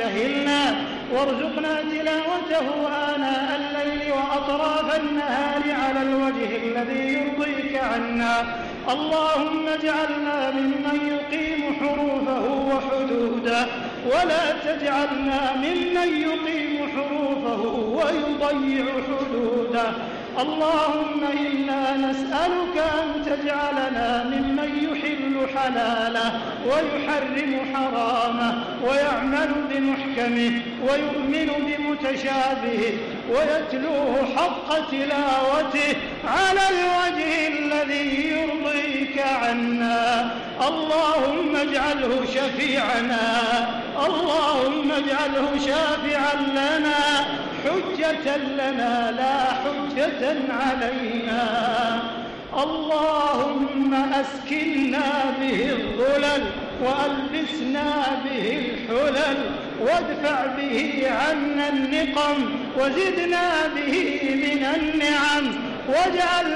جهلنا، وارزقنا تلاوته آناء الليل وأطراف النهار على الوجه الذي يرضيك عنا. اللهم اجعلنا ممن يقيم حروفه وحدوده، ولا تجعلنا ممن يقيم حروفه ويضيع حدوده. اللهم إنا نسألك أن تجعلنا ممن يحل حلاله ويحرم حرامه ويعمل بمحكمه ويؤمن بمتشابهه ويتلوه حق تلاوته على الوجه الذي يرضيك عنا. اللهم اجعله شفيعنا، اللهم اجعله شافعا لنا، حجة لنا لا حجة علينا. اللهم أسكننا به الظلل وألبسنا به الحلل وادفع به عنا النقم وزدنا به من النعم، واجعل